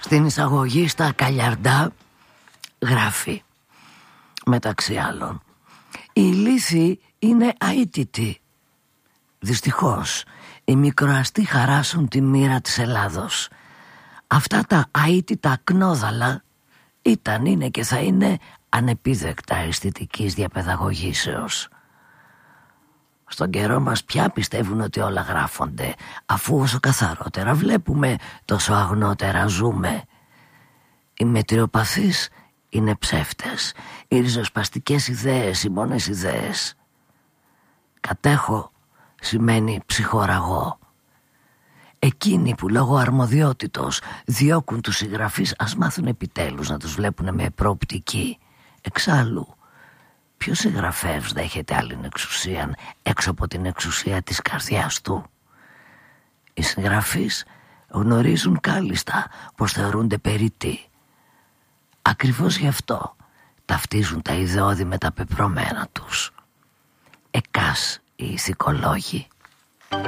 Στην εισαγωγή στα Καλιαρντά γράφει, μεταξύ άλλων, η λύθη είναι αίτητη. Δυστυχώς οι μικροαστοί χαράσουν τη μοίρα της Ελλάδος. Αυτά τα αίτητα κνόδαλα ήταν, είναι και θα είναι ανεπίδεκτα αισθητικής διαπαιδαγωγήσεως. Στον καιρό μας πια πιστεύουν ότι όλα γράφονται, αφού όσο καθαρότερα βλέπουμε τόσο αγνότερα ζούμε. Οι μετριοπαθείς είναι ψεύτες, οι ριζοσπαστικές ιδέες, οι μόνες ιδέες. Κατέχω σημαίνει ψυχοραγώ. Εκείνοι που λόγω αρμοδιότητος διώκουν τους συγγραφείς, ας μάθουν επιτέλους να τους βλέπουν με προοπτική. Εξάλλου, ποιος συγγραφέας δέχεται άλλη εξουσία έξω από την εξουσία της καρδιάς του? Οι συγγραφείς γνωρίζουν κάλλιστα πως θεωρούνται περιττοί. Ακριβώς γι' αυτό ταυτίζουν τα ιδεώδη με τα πεπρωμένα τους. Εκάς οι ηθικολόγοι.